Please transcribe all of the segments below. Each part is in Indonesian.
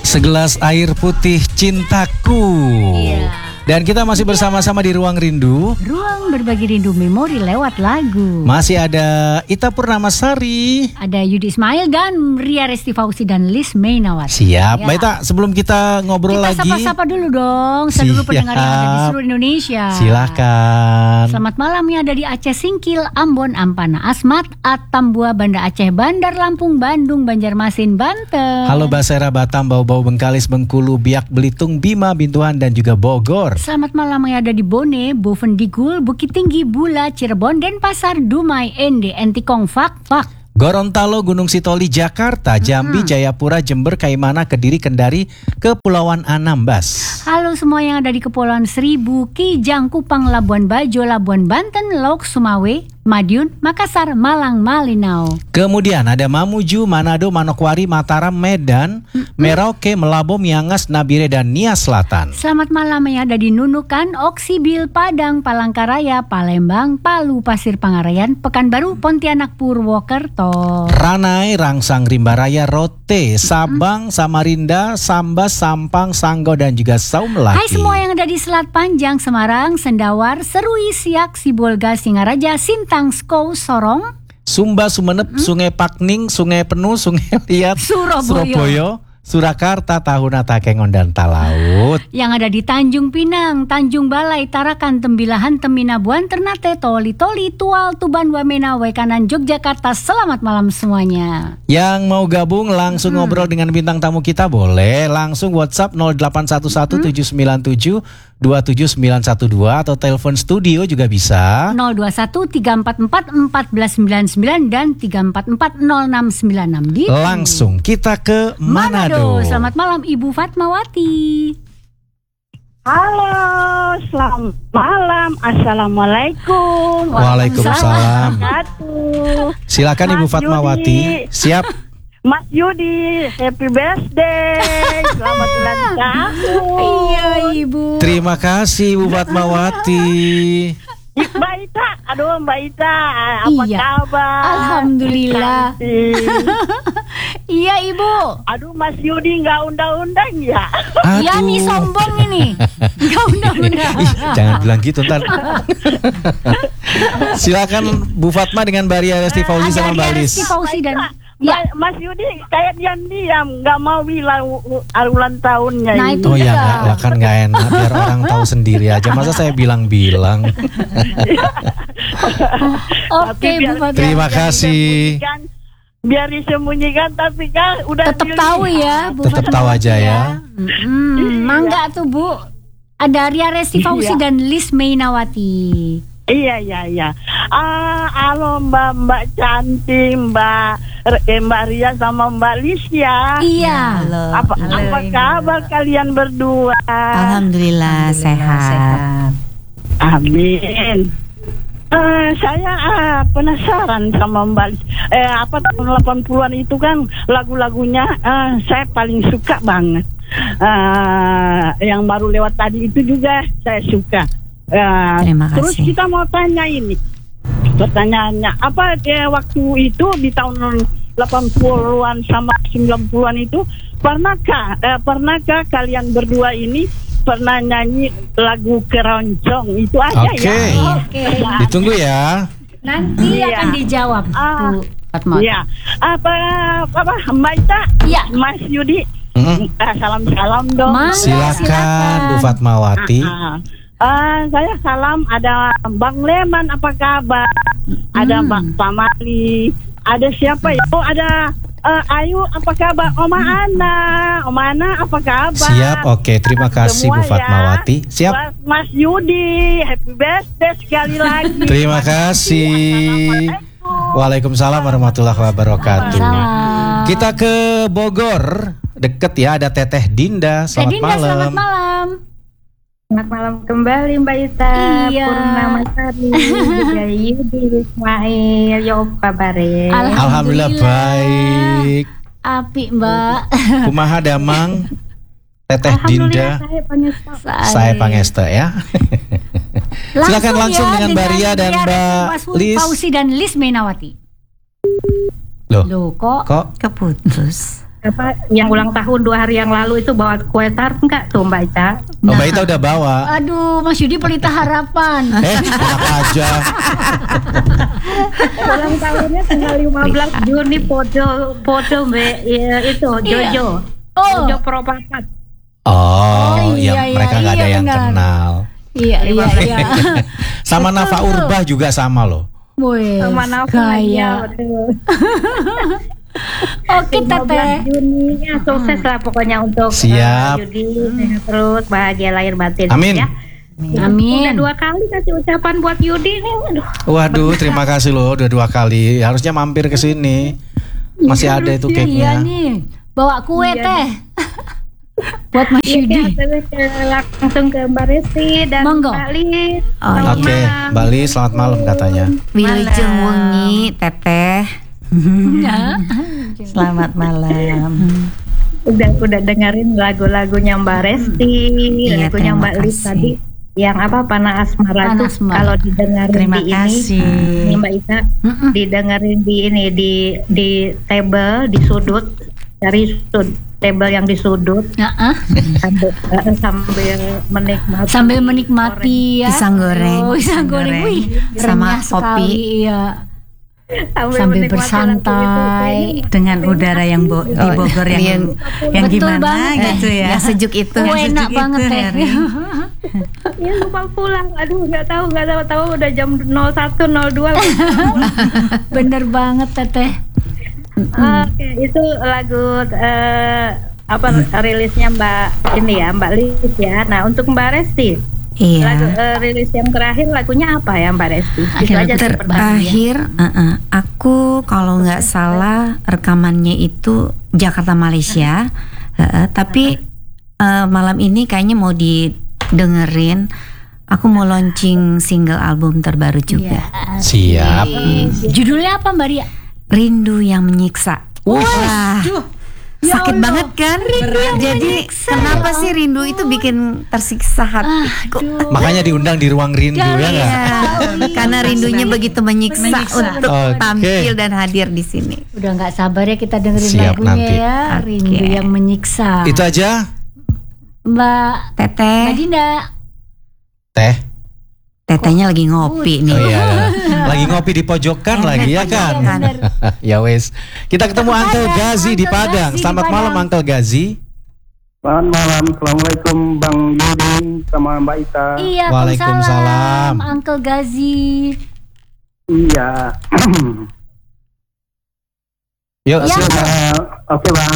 Segelas air putih cintaku. Iya. Dan kita masih bersama-sama di Ruang Rindu. Ruang berbagi rindu memori lewat lagu. Masih ada Ita Purnamasari. Ada Yudi Ismail dan Ria Resti Fauzi dan Liz Mainawati. Siap, Ya. Mbak Ita, sebelum kita ngobrol Kita lagi, sapa-sapa dulu dong seluruh pendengar yang ada di seluruh Indonesia. Silakan. Selamat malam ya, ada di Aceh Singkil, Ambon, Ampana, Asmat, Atambua, Banda Aceh, Bandar Lampung, Bandung, Banjarmasin, Banten. Halo Basera, Batam, Bau-Bau, Bengkalis, Bengkulu, Biak, Belitung, Bima, Bintuan, dan juga Bogor. Selamat malam yang ada di Bone, Bovendigul, Bukit Tinggi, Bula, Cirebon, Denpasar, Dumai, Ende, Entikong, Fak. Gorontalo, Gunung Sitoli, Jakarta, Jambi, Jayapura, Jember, Kaimana, Kediri, Kendari, Kepulauan Anambas. Halo semua yang ada di Kepulauan Seribu, Kijang, Kupang, Labuan Bajo, Labuan Banten, Lok, Sumawe, Madiun, Makassar, Malang, Malinau. Kemudian ada Mamuju, Manado, Manokwari, Mataram, Medan, Merauke, Melabo, Miangas, Nabire, dan Nia Selatan. Selamat malam yang ada di Nunukan, Oksibil, Padang, Palangkaraya, Palembang, Palu, Pasir Pangarayan, Pekanbaru, Pontianak, Purwokerto. Ranai, Rangsang, Rimbaraya, Rote, Sabang, Samarinda, Sambas, Sampang, Sanggo, dan juga Saumlaki. Hai semua yang ada di Selat Panjang, Semarang, Sendawar, Serui, Siak, Sibolga, Singaraja, Sintang, Skou, Sorong, Sumba, Sumenep, Sungai Pakning, Sungai Penuh, Sungai Liat, Surabaya, Surakarta, Tahuna, Takengon, dan Talaut. yang ada di Tanjung Pinang, Tanjung Balai, Tarakan, Tembilahan, Teminabuan, Ternate, Toli, Tual, Tuban, Wamena, Wekanan, Yogyakarta. Selamat malam semuanya. Yang mau gabung langsung ngobrol dengan bintang tamu kita boleh langsung WhatsApp 0811-797-27912 atau telepon studio juga bisa 021-344-1499 dan 344-0696 gitu. langsung kita ke Manado. Selamat malam Ibu Fatmawati. Halo, selamat malam. Assalamualaikum. Waalaikumsalam. Wabarakatuh. Silakan Ibu Mas Fatmawati. Yudi. Siap. Mas Yudi, happy birthday. Selamat ulang tahun. Iya Ibu. Terima kasih Ibu Fatmawati. Mbak Ita, aduh Mbak Ita, apa Iya. kabar? Alhamdulillah. Cantik. Iya Ibu. Aduh Mas Yudi nggak undang-undang ya? Iya nih sombong ini. Gak undang-undang. Ih, jangan bilang gitu ntar. Silakan Bu Fatma dengan Mbak Ria Resti Fauzi sama Mbak Lis. Resti Fauzi dan Ya. Mas Yudi kayak diam-diam, nggak mau bilang ulang tahunnya Nah, ini. itu Oh ya dia. nggak kan nggak enak biar orang tahu sendiri aja. Masa saya bilang-bilang. Oke Bu Fatma. Terima kasih. Biar disembunyikan tapi kan udah Tetap tahu ya Bu Tetap Fatma tahu aja ya. Mangga tuh Bu. Ada Ria Resti Fauzi Iya. dan Liz Mainawati. Iya. Halo Mbak cantik, Mbak Ria sama Mbak Lis ya. Iya. Apa kabar kalian berdua? Alhamdulillah sehat. Amin. Saya penasaran sama Mbak Lis. Tahun 80-an itu kan lagu-lagunya saya paling suka banget. Yang baru lewat tadi itu juga saya suka. Terima kasih. Terus kita mau tanya ini. Pertanyaannya, apa waktu itu di tahun 80-an sama 90-an itu pernahkah kalian berdua ini pernah nyanyi lagu keroncong? Itu aja Oke. ya. Oke. Ditunggu ya. Nanti Iya. akan dijawab Bu Fatma. Iya. Apa Mbak Ita? Iya. Mas Yudi. Salam-salam dong. Silakan Bu Fatmawati. Saya salam, ada Bang Leman, apa kabar? Ada Bang Pamali, ada siapa ya? Oh, ada Ayu, apa kabar? Oma Ana, apa kabar? Siap, oke. Terima kasih Bu Semua Fatmawati. ya. Siap. Mas Yudi, happy birthday sekali lagi. Terima kasih. Waalaikumsalam warahmatullahi wabarakatuh. Salam. Kita ke Bogor, deket ya, ada Teteh Dinda. Teh Selamat Dinda, malam. selamat malam. Selamat malam kembali Mbak Ita. Iya. Purnamasari, juga Yudi Ismail. Ya apa kabar? Alhamdulillah baik. Api Mbak. Kumaha damang Teteh Dinda. Saya Panesta. Saya Pangesta ya. Silakan langsung dengan Mbak Ria dan Mbak Lis. Fauzi dan Liz Mainawati. Loh, Loh kok kok Keputus. yang ulang tahun 2 hari yang lalu itu bawa kue tart enggak tuh Mbak Ica? Oh, Mbak Ita udah bawa. Aduh, Mas Yudi pelita harapan. Enak aja. Ulang tahunnya tanggal 15 Juni podo Mbak itu Jojo. Jojo Propakat. Oh, ya mereka nggak ada yang benar. kenal. Iya. Sama Nafa Urba juga sama loh. Wes, Sama Nafa gaya. Oke, 15 Teteh. Juni ya, sukses lah pokoknya untuk Siap. Yudi, sehat terus, bahagia lahir batin. Amin. Ya. Amin. Udah 2 kali kasih ucapan buat Yudi nih. Waduh, terima kasih loh udah 2 kali. Harusnya mampir ke sini. Masih ada itu Iya cake-nya. nih, bawa kue Iya, Teh. Buat Mas Yudi. Langsung ke Mbak Resti dan Monggo. Mbak Lis. Oh, Selamat Oke, malam. Mbak Lis, selamat malam katanya. Wilujeng wengi Teteh. Ya. Selamat malam. Udah dengerin lagunya Mbak Resti, Iya, lagunya terima Mbak Lis kasih. tadi. Yang apa Panah Asmara Panah tuh Asmara. kalau didengerin Terima di kasih. ini Mbak Isa didengerin di ini di table di sudut, cari table yang di sudut sambil menikmati Sambil menikmati ya. Pisang goreng. Oh, pisang goreng. Wih, Sama renyah kopi. sekali, iya. Sambil menikmati bersantai. Dengan udara yang di Bogor yang Betul gimana banget. gitu ya. Yang sejuk itu. Oh, enak banget Teh. Ya lupa pulang, aduh nggak tahu udah jam 01.02. Bener banget Teteh. Oke, itu lagu rilisnya Mbak ini ya, Mbak Lis ya. Nah untuk Mbak Resti, lagu Iya. rilis yang terakhir lagunya apa ya Mbak Resti? Itu aja sih Terakhir, aku kalau nggak salah rekamannya itu Jakarta Malaysia, tapi malam ini kayaknya mau didengerin. Aku mau launching single album terbaru juga. Siap. Judulnya apa Mbak Ria? Rindu yang menyiksa. Wah, Ya sakit Allah. banget kan? Jadi kenapa sih rindu itu bikin tersiksa hatiku? Makanya diundang di ruang rindu ya nggak? Iya, karena rindunya begitu menyiksa untuk Oke. tampil dan hadir di sini. Udah nggak sabar ya kita dengerin Siap, lagunya nanti. ya. Rindu Oke. yang menyiksa. Itu aja. Mbak Teteh, Dinda. Teh. tetehnya lagi ngopi nih. Oh iya. Lagi ngopi di pojokan lagi ya kan? Bener. Ya wes. Kita ketemu Uncle Gazi di Padang. Selamat malam Uncle Gazi. Selamat malam, assalamualaikum Bang Yudi sama Mbak Ita. Iya, Waalaikumsalam. Uncle Gazi. Iya. Yuk, Ya. silakan. Oke Bang.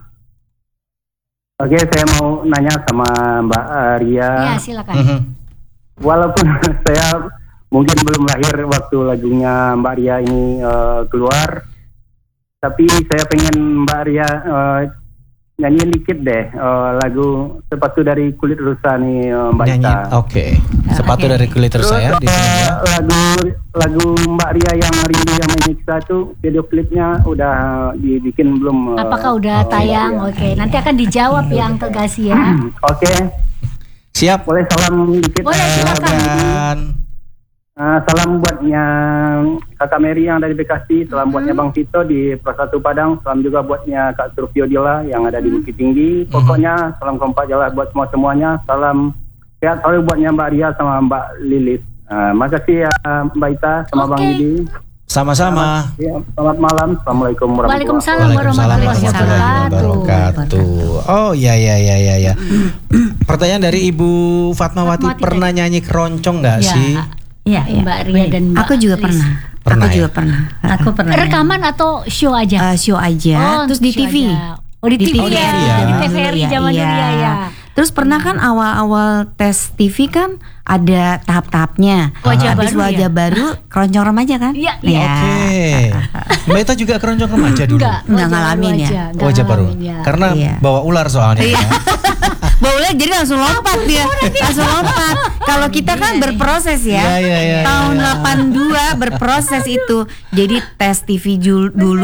Oke, saya mau nanya sama Mbak Ria. Iya, silakan. Mhm. Walaupun saya mungkin belum lahir waktu lagunya Mbak Ria ini keluar, tapi saya pengen Mbak Ria nyanyiin dikit deh lagu Sepatu dari Kulit Rusa nih Mbak Nyanyi. Ita. Oke. Sepatu dari kulit Terus saya di sini ya. lagu Mbak Ria yang Rindu yang Menyiksa tuh video klipnya udah dibikin belum? Apakah udah tayang? Mbak Ria? Oke, nanti akan dijawab ya Uncle Gazi ya. Oke, Siap. boleh salam dikit? Boleh, silakan. Silakan. Salam buatnya Kakak Mary yang ada di Bekasi, salam buatnya Bang Tito di Prosatu Padang, salam juga buatnya Kak Surfio Dila yang ada di Bukit Tinggi. Pokoknya salam kompak jalan buat semuanya. Salam sehat selalu buatnya Mbak Ria sama Mbak Lilis. Makasih ya Mbak Ita sama Bang Oke. Yudi. Sama-sama. Ya, selamat malam. Assalamualaikum warahmatullahi Waalaikumsalam Waalaikumsalam warahmatullahi wabarakatuh. wabarakatuh. Oh ya. Pertanyaan dari Ibu Fatmawati, Fatmawati pernah nyanyi keroncong nggak Ya. sih? Iya, iya. Mbak Ria dan Mbak Aku juga Lis. pernah. Pernah Aku ya? juga pernah. Aku pernah. Rekaman atau show aja? Show aja, terus di show TV. aja. Oh di TV, Oh, di ya. TV ya. Di TVRI zaman dulu ya. Terus pernah kan awal-awal tes TV kan ada tahap-tahapnya. Wajah Habis baru wajah ya? baru keroncong remaja kan? Iya, Ya. Oke. Mbak Ita juga keroncong remaja dulu. Enggak Nggak ngalamin ya? Wajah baru. Karena Iya. bawa ular soalnya. ya. Boleh jadi langsung lompat dia. Langsung lompat. Kalau kita kan berproses ya. Iya. Tahun 82 berproses itu. Jadi tes TV dulu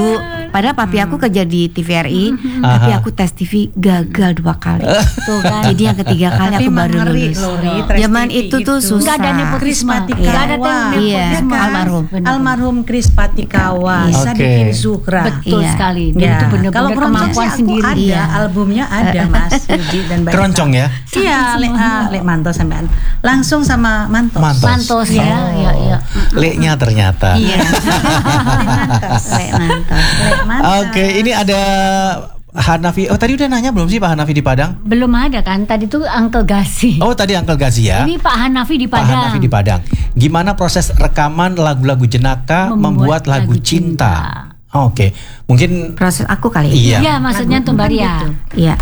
Padahal papi aku kerja di TVRI, tapi aku tes TV gagal 2 kali. Tuh kan. Jadi yang ketiga kali aku baru lulus. Zaman itu tuh susah. Nggak ada nepotisme. Nggak ada Iya, almarhum Kris Patikawa, Sadikin Zuhra. Betul sekali. Dan Ya. itu benar-benar Kalau keroncong kemampuan sih aku sendiri. ada, albumnya ada Mas Yudi dan Mbak Keroncong ya? Iya, Lek Manto sampean. Langsung sama Mantos. Mantos ya, ya. Leknya ternyata. Iya. Lek Mantos. Lek Mantos. Oke, ini ada Hanafi. Oh, tadi udah nanya belum sih Pak Hanafi di Padang? Belum ada kan? Tadi tuh Uncle Gasi. Oh, tadi Uncle Gazi ya. Ini Pak Hanafi di Pak Padang. Hanafi di Padang. Gimana proses rekaman lagu-lagu Jenaka membuat lagu cinta? Oke, mungkin Proses aku kali iya. Iya, maksudnya tuh Mbak Ria. Iya.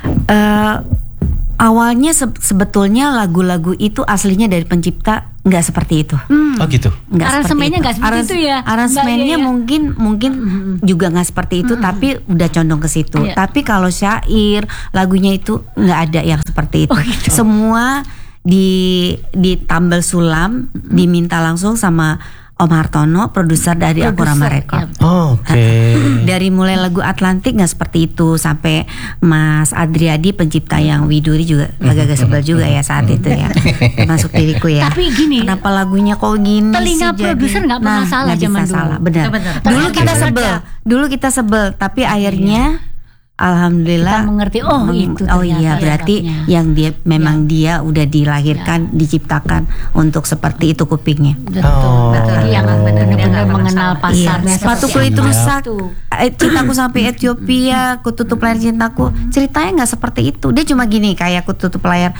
Awalnya sebetulnya lagu-lagu itu aslinya dari pencipta nggak seperti itu. Oh gitu. Aransemennya nggak seperti itu ya, Aransemennya Mbak Ria, ya? mungkin juga nggak seperti itu, tapi udah condong ke situ. Iya. Tapi kalau syair lagunya itu nggak ada yang seperti itu. Oh, gitu. Semua ditambal sulam, diminta langsung sama Om Hartono, produser dari Akurama Record. Oke. Dari mulai lagu Atlantik nggak seperti itu, sampai Mas Adriadi pencipta yang Widuri juga agak-agak sebel juga ya saat itu ya, masuk diriku ya. Tapi gini, Kenapa lagunya kok gini telinga sih jadi? produser nggak pernah salah nggak zaman bisa dulu. salah, benar. Benar. Dulu kita sebel, tapi akhirnya alhamdulillah kita mengerti. Oh itu. oh iya, ternyata berarti cakapnya. yang dia memang dia udah dilahirkan, diciptakan untuk seperti itu kupingnya. Betul. Oh. Jadi yang benar-benar mengenal pasarnya. Iya, sepatu seperti kulit apa. rusak. Tuh. Cintaku sampai Ethiopia, ku tutup layar cintaku. Ceritanya nggak seperti itu. Dia cuma gini, kayak ku tutup layar.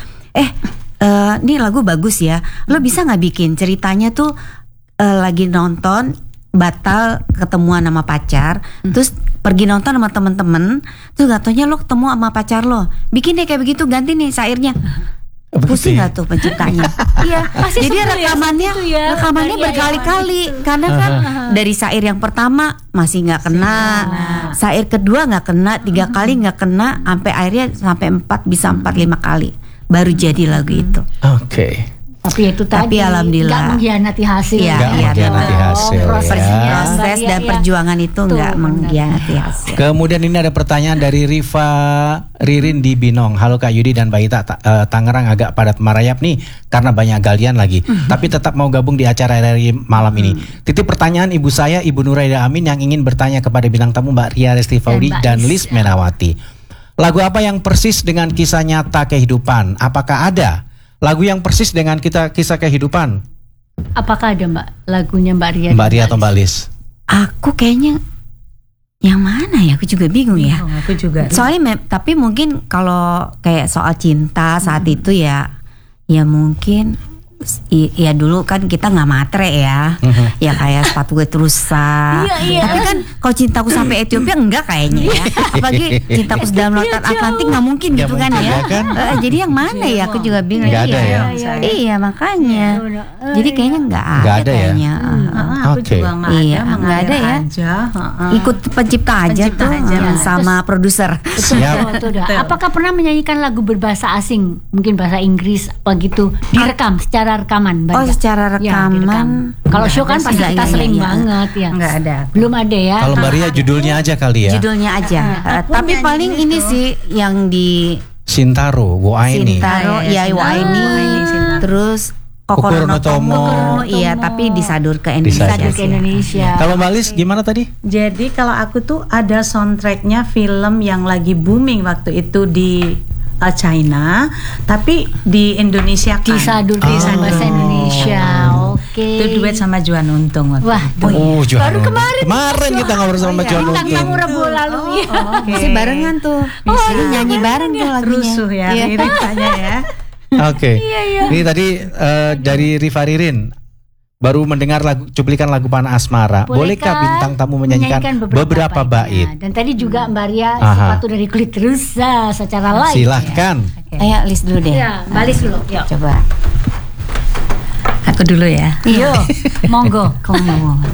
Ini lagu bagus ya. Lo bisa nggak bikin ceritanya tuh lagi nonton batal ketemuan sama pacar, terus pergi nonton sama temen-temen, terus gak taunya lo ketemu sama pacar lo, bikin deh kayak begitu, ganti nih syairnya. Pusing gak tuh penciptanya? Iya. Pasti Jadi sebel ya, rekamannya gitu ya. rekamannya Iya, berkali-kali, karena kan dari syair yang pertama masih nggak kena, syair kedua nggak kena, 3 kali nggak kena, sampai akhirnya sampai 4 bisa 4-5 kali baru jadi lagu itu. Oke. Tapi itu tadi alhamdulillah. nggak mengkhianati hasil. Iya, Nggak mengkhianati hasil, ya. Proses dan perjuangan itu Tuh, nggak benar. mengkhianati hasil. Kemudian ini ada pertanyaan dari Riva Ririn di Binong. Halo Kak Yudi dan Mbak Ita, Tangerang agak padat merayap nih karena banyak galian lagi. Tapi tetap mau gabung di acara dari malam ini. Titip pertanyaan ibu saya, Ibu Nuraida Amin, yang ingin bertanya kepada bintang tamu Mbak Ria Restifaudi Dan Mbak dan Is. Lis Menawati. Lagu apa yang persis dengan kisah nyata kehidupan? Apakah ada lagu yang persis dengan kisah kehidupan? Apakah ada Mbak lagunya Mbak Ria? Mbak Ria atau Mbak Lis? Aku kayaknya yang mana ya? Aku juga bingung ya. Aku juga. Soalnya tapi mungkin kalau kayak soal cinta saat itu ya mungkin ya dulu kan kita nggak matre ya, ya kayak sepatu gue rusak. Iya. Tapi kan kalau cintaku sampai Ethiopia enggak kayaknya ya. Apalagi cintaku dalam lautan Atlantik nggak mungkin Nggak gitu kan mungkin, ya. ya kan? Jadi yang mana ya? Aku juga bingung. Nggak ada ya? Iya makanya. Jadi kayaknya nggak Nggak ada ada ya? kayaknya. Aku Oke. juga nggak Iya, ada, nggak ada ya. aja. Ikut pencipta aja Pencipta tuh aja. sama produser. Siap. Betul. Apakah pernah menyanyikan lagu berbahasa asing, mungkin bahasa Inggris apa gitu, direkam secara rekaman? Mbak Oh, Ria? secara Ya, direkam. rekaman. Kalau show kan pasti kita sering banget ya. Nggak ada. Belum ada ya. Kalau Mbak Ria judulnya aja kali ya. Judulnya aja. Tapi paling ini sih yang di Sintaro, Woaini. Sintaro, ya Waini, terus Kokoro no Tomo, iya, tapi disadur ke Indonesia. Disadur ke sih. Indonesia. Kalau Mbak Lis gimana tadi? Jadi kalau aku tuh ada soundtracknya film yang lagi booming waktu itu di China, tapi di Indonesia kan. Disadur ke bahasa Indonesia. Oke. Itu duet sama Juan Untung waktu Wah, itu. Oh, Johan baru Untung. kemarin. Kemarin kita ngobrol sama Johan Bintang Untung. tamu Rabu lalu. Masih barengan tuh. Jadi nyanyi bareng tuh lagunya. Rusuh ya Iya. liriknya ya. Oke. Ini tadi dari Riva Ririn baru mendengar cuplikan lagu Panah Asmara. Bolehkah bintang tamu menyanyikan beberapa bait? Dan tadi juga Mbak Ria Aha. sepatu dari kulit rusa secara live. Silahkan. Ayo list dulu deh. Ya, Mbak Lis dulu. Yuk. Coba. Aku dulu ya. Yuk, monggo. Kamu mau.